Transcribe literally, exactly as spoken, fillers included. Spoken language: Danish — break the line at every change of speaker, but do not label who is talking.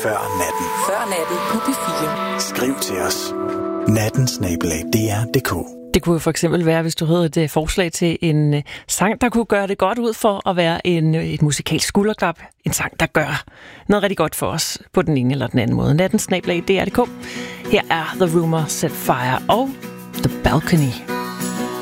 Før natten.
Før natten på P fire.
Skriv til os. natten snabel-a d r punktum d k.
Det kunne jo for eksempel være, hvis du havde et forslag til en sang, der kunne gøre det godt ud for at være en, et musikalsk skulderklap. En sang, der gør noget rigtig godt for os på den ene eller den anden måde. natten snabel-a d r punktum d k. Her er The Rumor Set Fire og The Balcony.